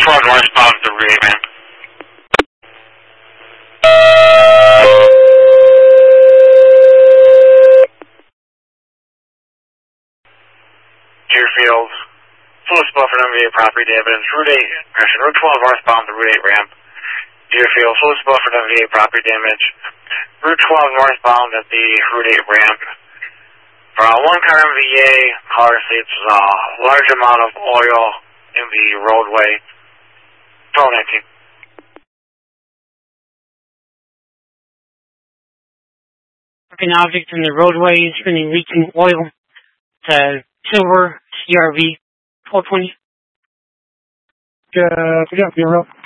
12 northbound to Route 8 ramp. Deerfield, Phyllis Buffer, MVA property damage, Route 12 northbound to Route 8 ramp. Deerfield, Phyllis Buffer, MVA property damage, Route 12 northbound at the Route 8 ramp. One car MVA, caller states a large amount of oil in the roadway. 1219. An object in the roadway is spinning leaking oil to Silver CRV 1220. Yeah, Bureau.